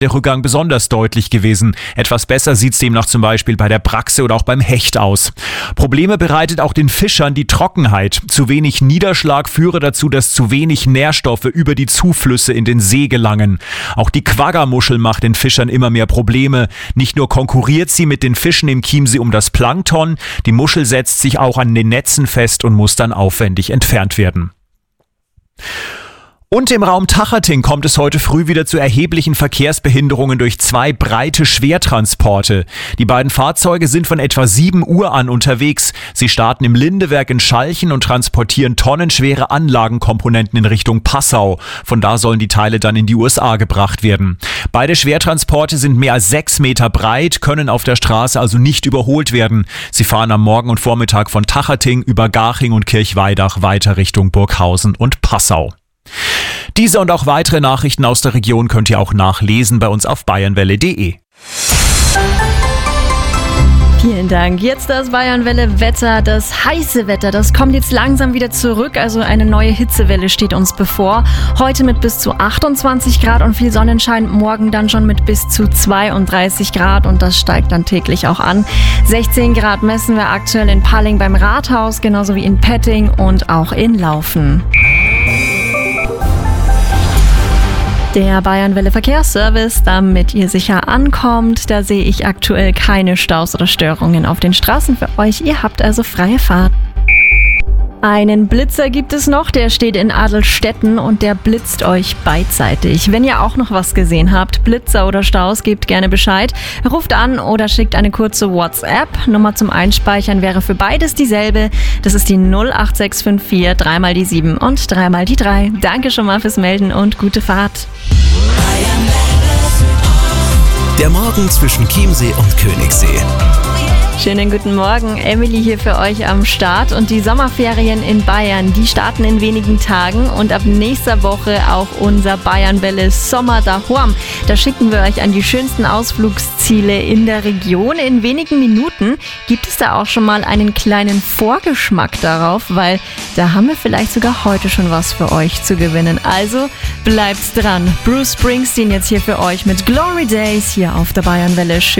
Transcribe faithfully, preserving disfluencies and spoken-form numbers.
der Rückgang besonders deutlich gewesen. Etwas besser sieht es demnach zum Beispiel bei der Brachse oder auch beim Hecht aus. Probleme bereitet auch den Fischern die Trockenheit. Zu wenig Niederschlag führe dazu, dass zu wenig Nährstoffe über die Zuflüsse in den See gelangen. Auch die Quaggamuschel macht den Fischern immer mehr Probleme. Nicht nur konkurriert sie mit den Fischen im Chiemsee um das Plankton, die Muschel setzt sich auch an den Netzen fest und muss dann aufwendig entfernt werden. Und im Raum Tachating kommt es heute früh wieder zu erheblichen Verkehrsbehinderungen durch zwei breite Schwertransporte. Die beiden Fahrzeuge sind von etwa sieben Uhr an unterwegs. Sie starten im Lindewerk in Schalchen und transportieren tonnenschwere Anlagenkomponenten in Richtung Passau. Von da sollen die Teile dann in die U S A gebracht werden. Beide Schwertransporte sind mehr als sechs Meter breit, können auf der Straße also nicht überholt werden. Sie fahren am Morgen und Vormittag von Tachating über Garching und Kirchweidach weiter Richtung Burghausen und Passau. Diese und auch weitere Nachrichten aus der Region könnt ihr auch nachlesen bei uns auf bayernwelle punkt de. Vielen Dank. Jetzt das Bayernwelle-Wetter, das heiße Wetter, das kommt jetzt langsam wieder zurück. Also eine neue Hitzewelle steht uns bevor. Heute mit bis zu achtundzwanzig Grad und viel Sonnenschein, morgen dann schon mit bis zu zweiunddreißig Grad und das steigt dann täglich auch an. sechzehn Grad messen wir aktuell in Palling beim Rathaus, genauso wie in Petting und auch in Laufen. Der Bayernwelle Verkehrsservice, damit ihr sicher ankommt. Da sehe ich aktuell keine Staus oder Störungen auf den Straßen für euch. Ihr habt also freie Fahrt. Einen Blitzer gibt es noch, der steht in Adelstetten und der blitzt euch beidseitig. Wenn ihr auch noch was gesehen habt, Blitzer oder Staus, gebt gerne Bescheid. Ruft an oder schickt eine kurze WhatsApp. Nummer zum Einspeichern wäre für beides dieselbe. Das ist die null acht sechs fünf vier, dreimal die sieben und dreimal die drei. Danke schon mal fürs Melden und gute Fahrt. Der Morgen zwischen Chiemsee und Königssee. Schönen guten Morgen, Emily hier für euch am Start und die Sommerferien in Bayern, die starten in wenigen Tagen und ab nächster Woche auch unser Bayernwelle Sommer daheim. Da schicken wir euch an die schönsten Ausflugsziele in der Region. In wenigen Minuten gibt es da auch schon mal einen kleinen Vorgeschmack darauf, weil da haben wir vielleicht sogar heute schon was für euch zu gewinnen. Also bleibt dran. Bruce Springsteen jetzt hier für euch mit Glory Days hier auf der Bayernwelle. Schön